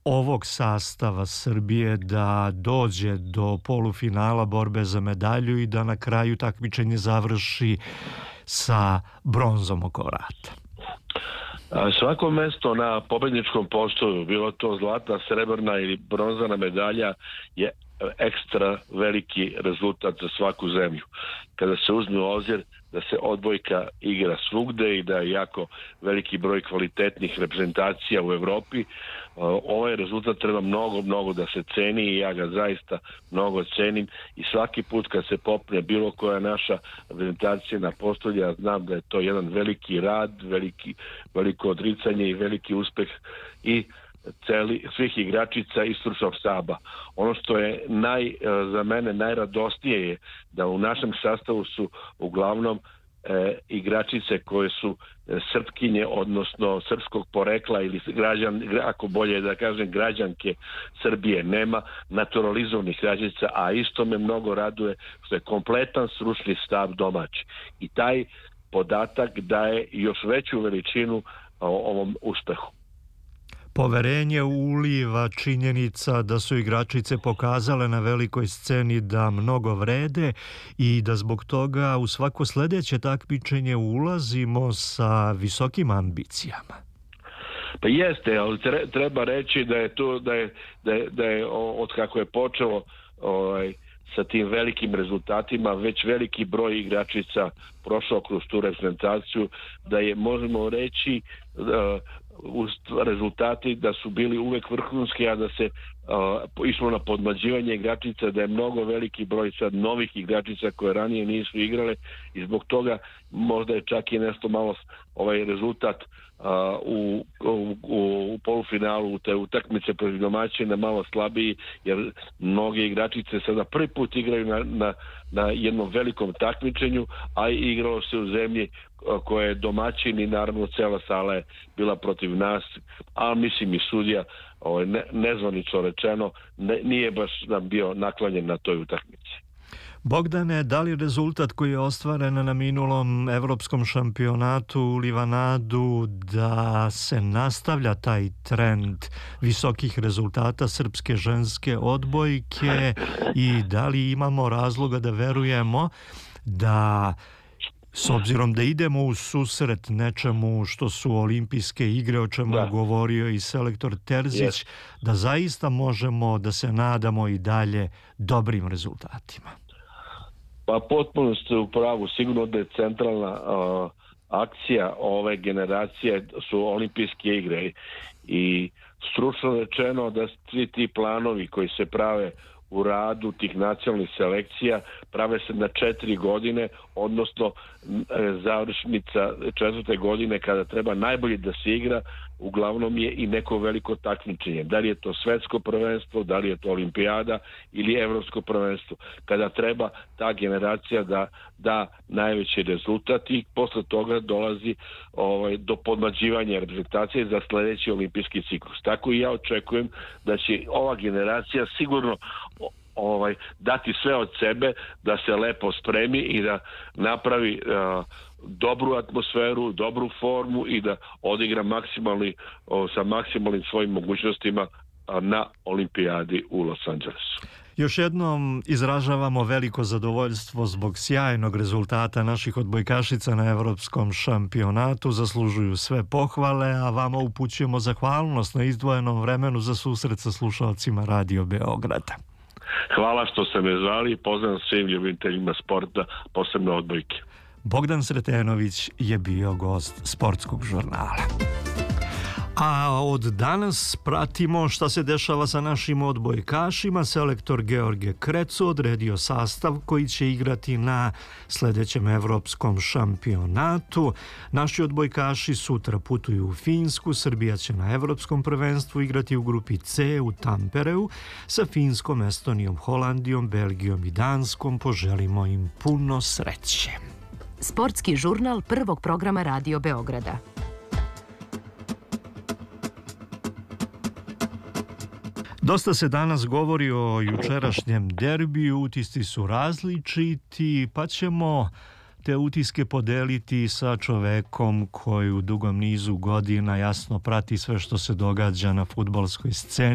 ovog sastava Srbije da dođe do polufinala borbe za medalju i da na kraju takmičenje završi sa bronzom oko vrata? Svako mesto na pobedničkom postolju, bilo to zlatna, srebrna ili bronzana medalja, je ekstra veliki rezultat za svaku zemlju. Kada se uzme u obzir da se odbojka igra svugde i da je jako veliki broj kvalitetnih reprezentacija u Evropi, ovaj rezultat treba mnogo da se ceni i ja ga zaista mnogo cenim i svaki put kad se popne bilo koja naša reprezentacija na postolje, ja znam da je to jedan veliki rad, veliko odricanje i veliki uspeh i svih igračica i stručnog štaba. Ono što je za mene najradosnije je da u našem sastavu su uglavnom igračice koje su Srpkinje, odnosno srpskog porekla ili ako bolje da kažem građanke Srbije. Nema naturalizovanih igračica, a isto me mnogo raduje što je kompletan stručni štab domaći. I taj podatak daje još veću veličinu ovom uspehu. Poverenje uliva činjenica da su igračice pokazale na velikoj sceni da mnogo vrede i da zbog toga u svako sledeće takmičenje ulazimo sa visokim ambicijama. Pa jeste, ali treba reći da je od kako je počelo sa tim velikim rezultatima već veliki broj igračica prošao kroz tu reprezentaciju, da je, možemo reći, rezultati da su bili uvek vrhunski, a da se išlo na podmlađivanje igračica, da je mnogo veliki broj sad novih igračica koje ranije nisu igrale i zbog toga možda je čak i nešto malo ovaj rezultat u polufinalu u te utakmice protiv domaćina malo slabiji, jer mnoge igračice sada prvi put igraju na jednom velikom takmičenju, a i igralo se u zemlji koja je domaćin i naravno cela sala je bila protiv nas, a mislim i sudija nezvanično rečeno nije baš nam bio naklonjen na toj utakmici. Bogdane, da li rezultat koji je ostvaren na minulom evropskom šampionatu uliva nadu da se nastavlja taj trend visokih rezultata srpske ženske odbojke i da li imamo razloga da verujemo da, s obzirom da idemo u susret nečemu što su olimpijske igre, o čemu je govorio i selektor Terzić, da zaista možemo da se nadamo i dalje dobrim rezultatima? Pa potpuno ste u pravu. Sigurno da je centralna akcija ove generacije su olimpijske igre i stručno rečeno da svi ti planovi koji se prave u radu tih nacionalnih selekcija prave se na 4 godine, odnosno završnica 4. godine kada treba najbolje da se igra, uglavnom je i neko veliko takmičenje. Da li je to svetsko prvenstvo, da li je to olimpijada ili evropsko prvenstvo. Kada treba ta generacija da najveći rezultat i posle toga dolazi do podmlađivanja reprezentacije za sledeći olimpijski ciklus. Tako i ja očekujem da će ova generacija sigurno dati sve od sebe da se lepo spremi i da napravi dobru atmosferu, dobru formu i da odigra sa maksimalnim svojim mogućnostima na olimpijadi u Los Angelesu. Još jednom izražavamo veliko zadovoljstvo zbog sjajnog rezultata naših odbojkašica na evropskom šampionatu. Zaslužuju sve pohvale, a vama upućujemo zahvalnost na izdvojenom vremenu za susret sa slušalcima Radio Beograda. Hvala što ste me zvali i pozdrav svim ljubiteljima sporta, posebno odbojke. Bogdan Sretenović je bio gost Sportskog žurnala. A od danas pratimo šta se dešava sa našim odbojkašima. Selektor George Krecu odredio sastav koji će igrati na sledećem evropskom šampionatu. Naši odbojkaši sutra putuju u Finsku. Srbija će na evropskom prvenstvu igrati u grupi C u Tampereu sa Finskom, Estonijom, Holandijom, Belgijom i Danskom. Poželimo im puno sreće. Sportski žurnal prvog programa Radio Beograda. Dosta se danas govori o jučerašnjem derbiju, utisci su različiti, pa ćemo te utiske podeliti sa čovekom koji u dugom nizu godina jasno prati sve što se događa na fudbalskoj sceni.